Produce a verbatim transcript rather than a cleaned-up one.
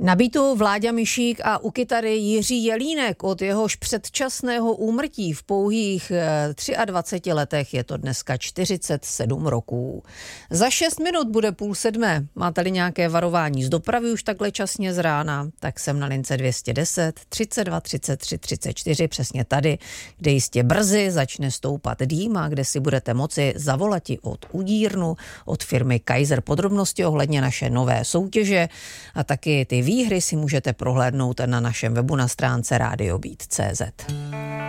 Na bitu Vláďa Mišík a u kytary Jiří Jelínek. Od jehož předčasného úmrtí v pouhých dvaceti třech letech je to dneska čtyřicet sedm roků. Za šest minut bude půl sedmé. Máte-li nějaké varování z dopravy už takhle časně z rána, tak jsem na lince dvě stě deset, třicet dva, třicet tři, třicet čtyři, přesně tady, kde jistě brzy začne stoupat dým a kde si budete moci zavolati od Udírnu, od firmy Kaiser podrobnosti ohledně naše nové soutěže a taky ty výhry si můžete prohlédnout na našem webu na stránce rádio beat tečka cé zet.